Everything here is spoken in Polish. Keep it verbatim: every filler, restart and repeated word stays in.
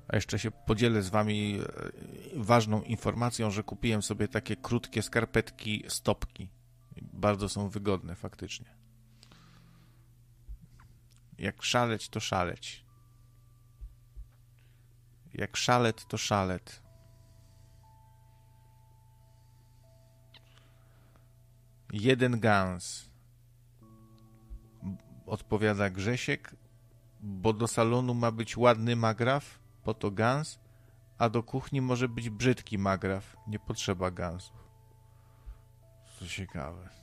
A jeszcze się podzielę z wami ważną informacją, że kupiłem sobie takie krótkie skarpetki stopki. Bardzo są wygodne faktycznie. Jak szaleć, to szaleć. Jak szalet, to szalet. Jeden gans. Odpowiada Grzesiek, bo do salonu ma być ładny magraf, po to gans, a do kuchni może być brzydki magraf. Nie potrzeba gansów. To ciekawe.